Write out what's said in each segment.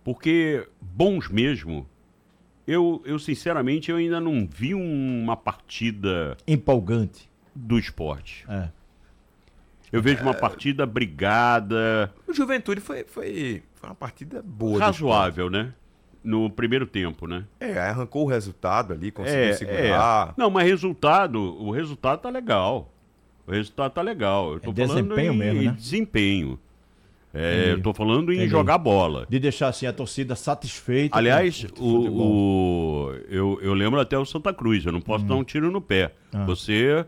Porque bons mesmo, eu sinceramente eu ainda não vi uma partida Empolgante. do esporte. É. Eu vejo uma partida brigada, O Juventude foi uma partida boa. do razoável, né? No primeiro tempo, né? Sport. Arrancou o resultado ali, conseguiu segurar. Não, mas o resultado tá legal. O resultado tá legal. Eu tô falando desempenho em mesmo, né? desempenho. Entendi. Eu tô falando em Entendi. jogar bola. De deixar assim a torcida satisfeita. Aliás, com o futebol. eu lembro até o Santa Cruz, eu não posso dar um tiro no pé. Você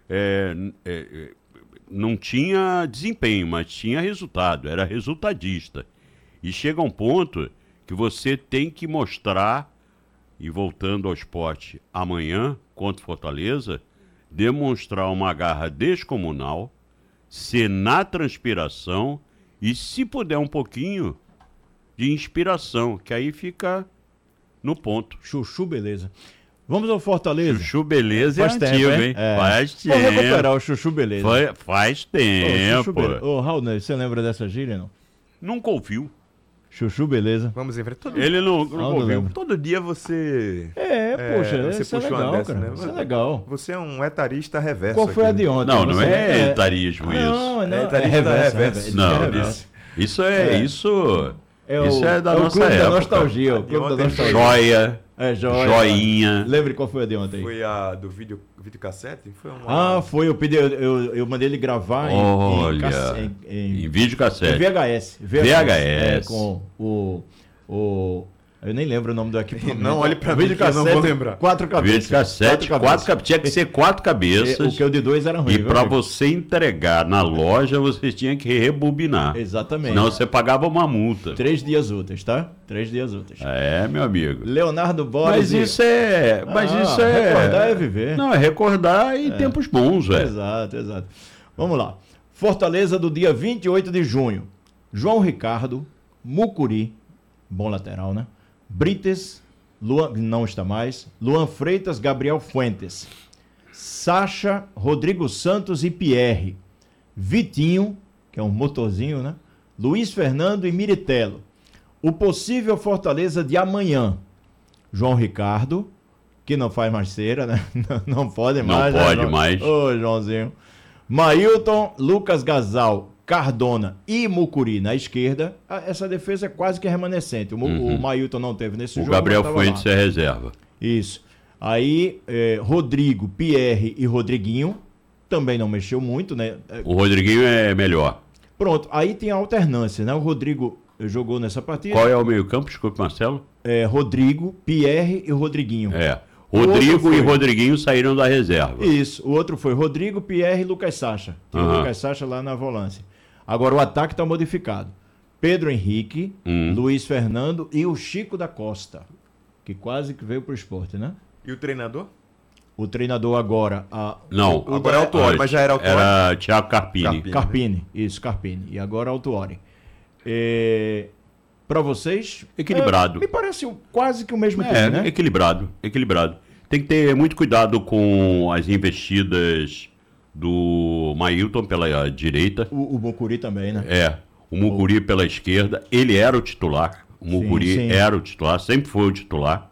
não tinha desempenho, mas tinha resultado, era resultadista. E chega um ponto que você tem que mostrar, e voltando ao esporte amanhã, contra o Fortaleza, demonstrar uma garra descomunal, ser na transpiração e, se puder, um pouquinho de inspiração, que aí fica no ponto. Chuchu, beleza. Vamos ao Fortaleza. Chuchu Beleza é Faz tempo, antigo, hein? hein? É. Faz Vou recuperar tempo. o Chuchu, beleza. Faz Chuchu, tempo. beleza. Ô, Raul, você lembra dessa gíria, não? Nunca ouviu. Chuchu, beleza. Vamos em frente. Ele não não ouviu. lembro. Todo dia você... Poxa, você isso é puxa uma legal, dessa, cara. né? Isso é legal. Você é um etarista reverso. Qual foi a aqui, de ontem? Não, não Você é etarismo isso. Não, não, etarista reverso. reverso. Não, reverso. não. Isso é. Isso é da o nossa clube época. da nostalgia. O De clube da ontem, nostalgia. Joia, É, joia. joinha. Lembre qual foi a de ontem. Foi a do videocassete? Foi uma... Foi, eu mandei ele gravar Olha, em em videocassete. VHS. VHS. Com o... Eu nem lembro o nome do equipamento. Não olhe pra mim que eu não vou lembrar. 4 cabeças. Videocassete, tinha que ser 4 cabeças. O que eu de 2 era ruim. E viu, para amigo? você entregar na loja, você tinha que rebobinar. Exatamente. Senão você pagava uma multa. 3 dias úteis, tá? 3 dias úteis. É, meu amigo. Leonardo Borges. Mas isso é. Recordar é viver. Não, é recordar em tempos bons, velho. Exato. Vamos lá. Fortaleza do dia 28 de junho. João Ricardo, Mucuri, bom lateral, né? Brites, Luan, não está mais. Luan Freitas, Gabriel Fuentes. Sacha, Rodrigo Santos e Pierre. Vitinho, que é um motorzinho, né? Luiz Fernando e Miritello. O possível Fortaleza de amanhã. João Ricardo, que não faz mais cera, né? Não pode mais. Não pode né? mais. Ô, Joãozinho. Mailton, Lucas Gasal, Cardona e Mucuri na esquerda. Essa defesa é quase que remanescente. O Mailton não teve nesse jogo. O Gabriel mas tava Fuentes lá. é reserva. Isso. Aí, Rodrigo, Pierre e Rodriguinho. Também não mexeu muito, né? O Rodriguinho é melhor. Pronto. Aí tem a alternância, né? O Rodrigo jogou nessa partida. Qual é o meio-campo? Desculpe, Marcelo. Rodrigo, Pierre e Rodriguinho. É. O outro Rodrigo foi- e Rodriguinho saíram da reserva. Isso. O outro foi Rodrigo, Pierre e Lucas Sacha. Tem o Aham. Lucas Sacha lá na volância. Agora o ataque está modificado. Pedro Henrique, Luiz Fernando e o Chico da Costa, que quase que veio pro esporte, né? E o treinador? O treinador agora... Não, Agora é Autuori, mas já era Autuori. Era Thiago Carpini. Carpini. Isso, Carpini. E agora Autuori. Para vocês... Equilibrado. Me parece quase que o mesmo time, É, né? equilibrado. Tem que ter muito cuidado com as investidas do Mailton pela direita. O Mucuri também, né? O Mucuri pela esquerda. Ele era o titular. O Mucuri sim. era o titular, sempre foi o titular.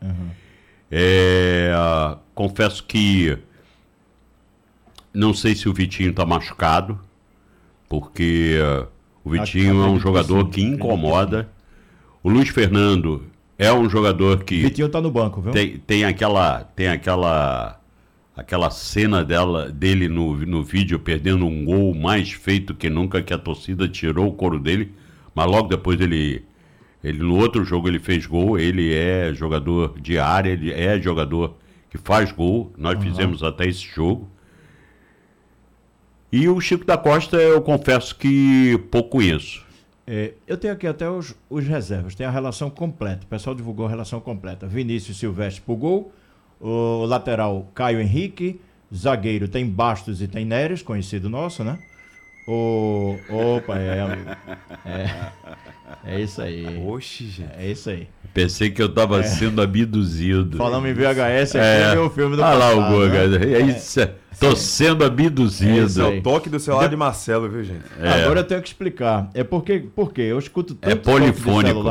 Confesso que não sei se o Vitinho está machucado, porque o Vitinho é um acredito que jogador sim, que acredito que incomoda. O Luiz Fernando é um jogador que Vitinho tá no banco, viu? tem aquela cena dele no vídeo perdendo um gol mais feito que nunca, que a torcida tirou o couro dele, mas logo depois ele no outro jogo ele fez gol. Ele é jogador de área, ele é jogador que faz gol. Nós fizemos até esse jogo. E o Chico da Costa eu confesso que pouco conheço. Eu tenho aqui até os reservas, tem a relação completa. O pessoal divulgou a relação completa. Vinícius Silvestre pro gol, o lateral Caio Henrique, zagueiro tem Bastos e tem Neres, conhecido nosso, né? Opa, amigo. É isso aí. Oxe, gente. É isso aí. Pensei que eu estava sendo abduzido. Falando em VHS, aqui é meu filme do Ah lá passado, o Guga. né? É isso. Tô sendo abduzido. Esse é aí. o toque do celular de Marcelo, viu, gente? Agora eu tenho que explicar. Por quê? Eu escuto tanto toque de polifônico. celular.